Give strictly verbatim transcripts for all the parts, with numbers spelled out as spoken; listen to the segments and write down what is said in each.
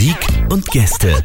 Musik und Gäste.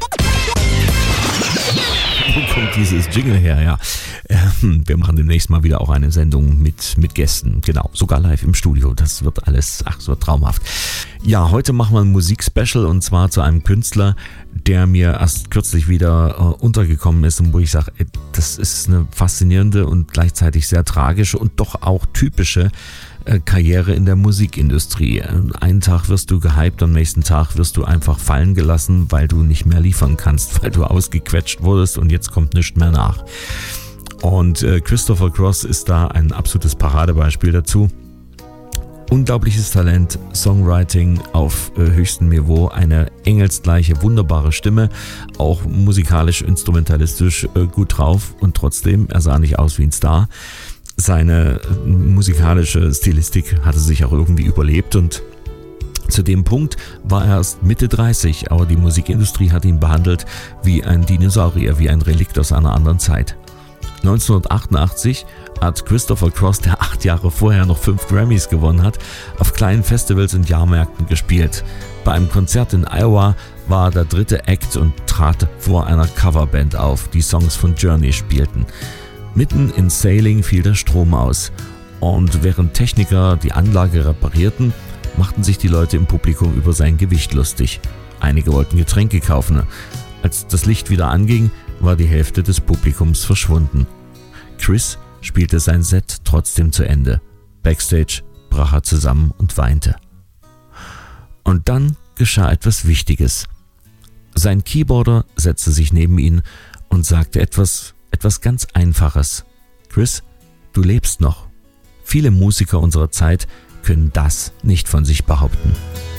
Wo kommt dieses Jingle her? Ja, ähm, wir machen demnächst mal wieder auch eine Sendung mit, mit Gästen. Genau, sogar live im Studio. Das wird alles, ach, so traumhaft. Ja, heute machen wir ein Musikspecial und zwar zu einem Künstler, der mir erst kürzlich wieder äh, untergekommen ist und wo ich sage, das ist eine faszinierende und gleichzeitig sehr tragische und doch auch typische äh, Karriere in der Musikindustrie. Einen Tag wirst du gehypt, am nächsten Tag wirst du einfach fallen gelassen, weil du nicht mehr liefern kannst, weil du ausgequetscht wurdest und jetzt kommt nichts mehr nach. Und äh, Christopher Cross ist da ein absolutes Paradebeispiel dazu. Unglaubliches Talent, Songwriting auf äh, höchstem Niveau, eine engelsgleiche, wunderbare Stimme, auch musikalisch, instrumentalistisch äh, gut drauf und trotzdem, er sah nicht aus wie ein Star. Seine äh, musikalische Stilistik hatte sich auch irgendwie überlebt und zu dem Punkt war er erst Mitte dreißig, aber die Musikindustrie hat ihn behandelt wie ein Dinosaurier, wie ein Relikt aus einer anderen Zeit. neunzehnhundertachtundachtzig hat Christopher Cross, der acht Jahre vorher noch fünf Grammys gewonnen hat, auf kleinen Festivals und Jahrmärkten gespielt. Bei einem Konzert in Iowa war er der dritte Act und trat vor einer Coverband auf, die Songs von Journey spielten. Mitten in Sailing fiel der Strom aus und während Techniker die Anlage reparierten, machten sich die Leute im Publikum über sein Gewicht lustig. Einige wollten Getränke kaufen. Als das Licht wieder anging, war die Hälfte des Publikums verschwunden. Chris spielte sein Set trotzdem zu Ende. Backstage brach er zusammen und weinte. Und dann geschah etwas Wichtiges. Sein Keyboarder setzte sich neben ihn und sagte etwas, etwas ganz Einfaches. Chris, du lebst noch. Viele Musiker unserer Zeit können das nicht von sich behaupten.